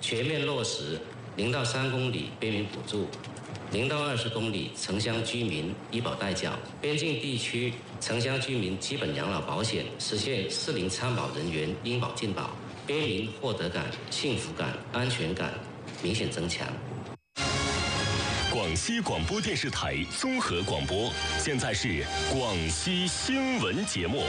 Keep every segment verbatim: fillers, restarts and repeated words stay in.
全面落实零到三公里边民补助，零到二十公里城乡居民医保代缴，边境地区城乡居民基本养老保险实现适龄参保人员应保尽保，边民获得感、幸福感、安全感明显增强。 广西广播电视台综合广播，现在是广西新闻节目。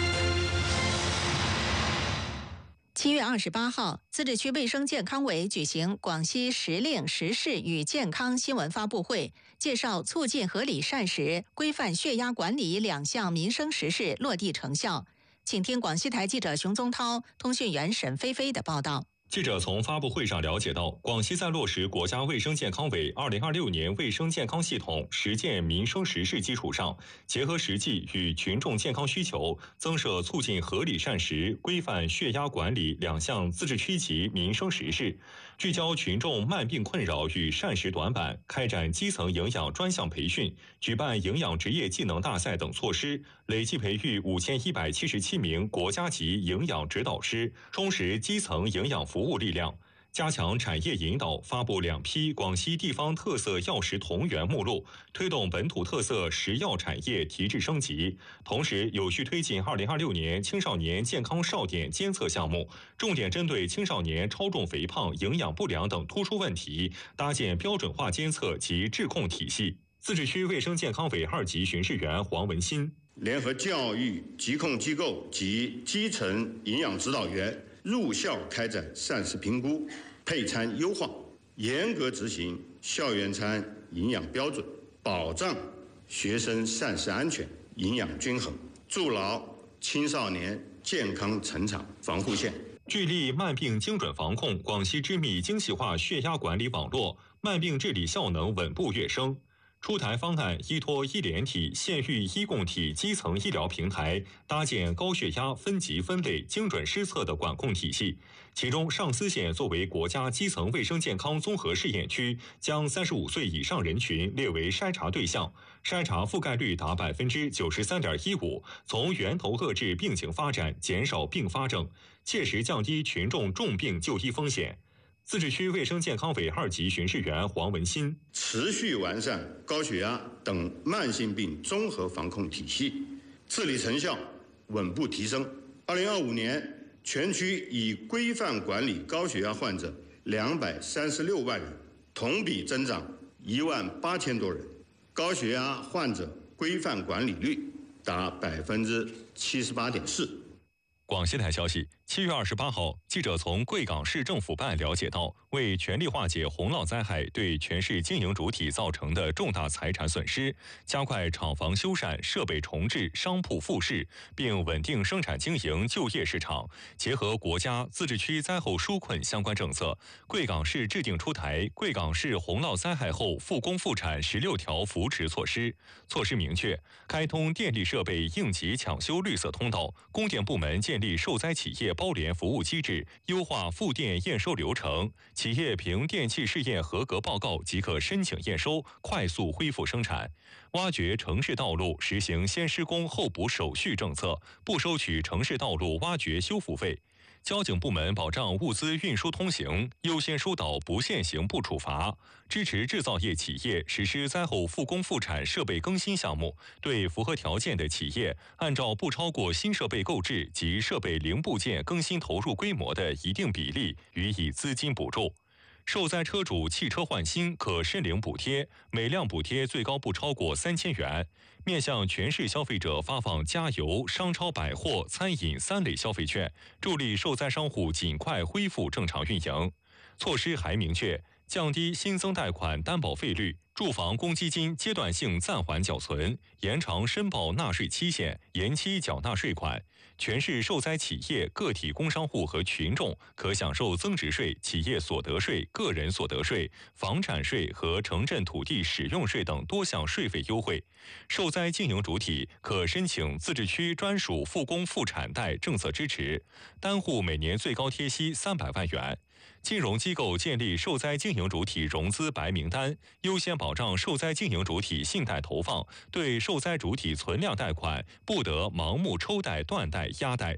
七月二十八号，自治区卫生健康委举行广西时令时事与健康新闻发布会，介绍促进合理膳食、规范血压管理两项民生实事落地成效。请听广西台记者熊宗涛、通讯员沈菲菲的报道。 记者从发布会上了解到，广西在落实国家卫生健康委二零二六年卫生健康系统实践民生实事基础上，结合实际与群众健康需求，增设促进合理膳食、规范血压管理两项自治区级民生实事，聚焦群众慢病困扰与膳食短板，开展基层营养专项培训，举办营养职业技能大赛等措施，累计培育五千一百七十七名国家级营养指导师，充实基层营养服务力量，加强产业引导，发布两批广西地方特色药食同源目录，推动本土特色食药产业提质升级。同时，有序推进二零二六年青少年健康少点监测项目，重点针对青少年超重肥胖、营养不良等突出问题，搭建标准化监测及质控体系。自治区卫生健康委二级巡视员黄文新， 联合教育、疾控机构及基层营养指导员入校开展膳食评估、配餐优化，严格执行校园餐营养标准，保障学生膳食安全、营养均衡，筑牢青少年健康成长防护线。 聚力慢病精准防控，广西织密精细化血压管理网络，慢病治理效能稳步跃升。出台方案，依托医联体、县域医共体基层医疗平台，搭建高血压分级分类、精准施测的管控体系。其中，上思县作为国家基层卫生健康综合试验区，将三十五岁以上人群列为筛查对象，筛查覆盖率达百分之九十三点一五，从源头遏制病情发展，减少并发症，切实降低群众重病就医风险。自治区卫生健康委二级巡视员黄文新， 持续完善高血压等慢性病综合防控体系，治理成效稳步提升。二零二五年，全区已规范管理高血压患者两百三十六万人，同比增长一万八千多人，高血压患者规范管理率达百分之七十八点四。 广西台消息，七月二十八号，记者从贵港市政府办了解到，为全力化解洪涝灾害对全市经营主体造成的重大财产损失，加快厂房修缮、设备重置、商铺复市，并稳定生产经营、就业市场，结合国家自治区灾后纾困相关政策，贵港市制定出台《贵港市洪涝灾害后复工复产十六条扶持措施》。措施明确，开通电力设备应急抢修绿色通道，供电部门建立受灾企业包联服务机制，优化复电验收流程，企业凭电气试验合格报告即可申请验收，快速恢复生产。挖掘城市道路实行先施工后补手续政策，不收取城市道路挖掘修复费。交警部门保障物资运输通行，优先疏导不现行不处罚，支持制造业企业实施灾后复工复产设备更新项目，对符合条件的企业，按照不超过新设备购置及设备零部件更新投入规模的一定比例予以资金补助。受灾车主汽车换新可申领补贴，每辆补贴最高不超过三千元。面向全市消费者发放加油、商超百货、餐饮三类消费券，助力受灾商户尽快恢复正常运营。措施还明确，降低新增贷款担保费率，住房公积金阶段性暂缓缴存，延长申报纳税期限，延期缴纳税款。全市受灾企业、个体工商户和群众可享受增值税、企业所得税、个人所得税、房产税和城镇土地使用税等多项税费优惠。受灾经营主体可申请自治区专属复工复产贷政策支持，单户每年最高贴息三百万元。金融机构建立受灾经营主体融资白名单，优先保障受灾经营主体信贷投放，对受灾主体存量贷款不得盲目抽贷、断贷、压贷。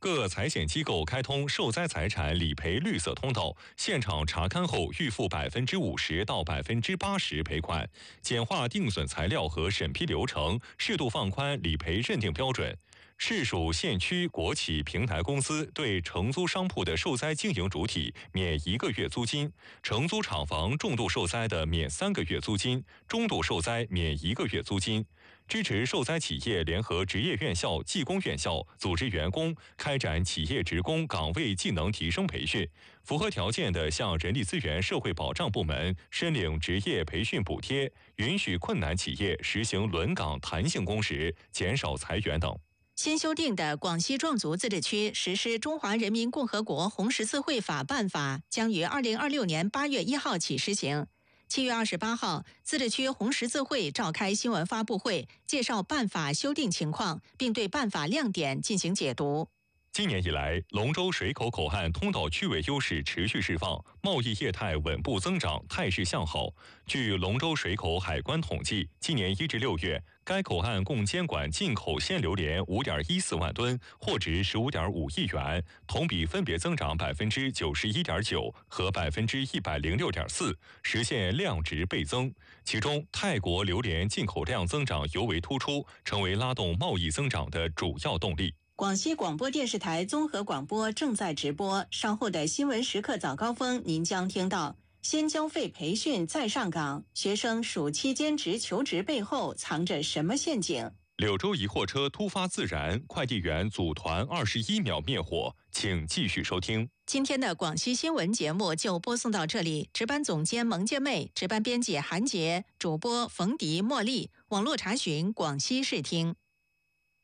各财险机构开通受灾财产理赔绿色通道，现场查勘后预付百分之五十到百分之八十赔款，简化定损材料和审批流程，适度放宽理赔认定标准。市属县区国企平台公司对承租商铺的受灾经营主体免一个月租金，承租厂房重度受灾的免三个月租金，中度受灾免一个月租金。支持受灾企业联合职业院校、技工院校组织员工开展企业职工岗位技能提升培训，符合条件的向人力资源社会保障部门申领职业培训补贴，允许困难企业实行轮岗弹性工时，减少裁员等。 新修订的广西壮族自治区实施《中华人民共和国红十字会法》办法将于二零二六年八月一号起施行。七月二十八号，自治区红十字会召开新闻发布会，介绍办法修订情况，并对办法亮点进行解读。 今年以来，龙舟水口口岸通道区位优势持续释放，贸易业态稳步增长，态势向好。据龙舟水口海关统计，今年一至六月，该口岸共监管进口鲜榴莲五点一四万吨，货值十五点五亿元，同比分别增长百分之九十一点九和百分之一百零六点四，实现量值倍增。其中，泰国榴莲进口量增长尤为突出，成为拉动贸易增长的主要动力。 广西广播电视台综合广播正在直播，稍后的新闻时刻早高峰，您将听到：先交费培训再上岗，学生暑期兼职求职背后藏着什么陷阱？ 柳州一货车突发自燃，快递员组团二十一秒灭火，请继续收听。 今天的广西新闻节目就播送到这里，值班总监蒙建妹，值班编辑韩杰，主播冯迪、茉莉，网络查询广西视听。